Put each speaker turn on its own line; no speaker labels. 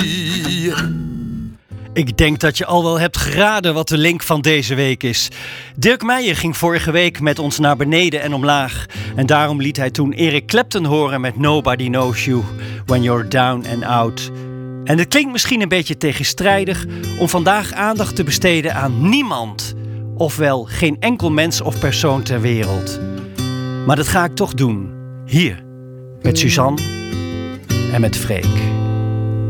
Ik denk dat je al wel hebt geraden wat de link van deze week is. Dirk Meijer ging vorige week met ons naar beneden en omlaag. En daarom liet hij toen Eric Clapton horen met Nobody Knows You When You're Down and Out. En het klinkt misschien een beetje tegenstrijdig om vandaag aandacht te besteden aan niemand. Ofwel geen enkel mens of persoon ter wereld. Maar dat ga ik toch doen. Hier, met Suzanne en met Freek.